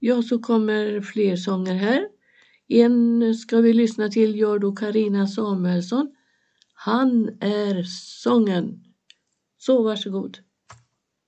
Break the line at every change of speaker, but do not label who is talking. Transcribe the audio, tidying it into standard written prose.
Ja, så kommer fler sånger här. En ska vi lyssna till, gör då Carina Samuelsson. Han är sången. Så varsågod.